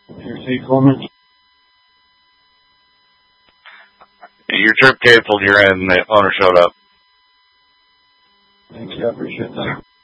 Interstate Coleman. Your trip canceled, you're in, the owner showed up. Thanks, I appreciate that.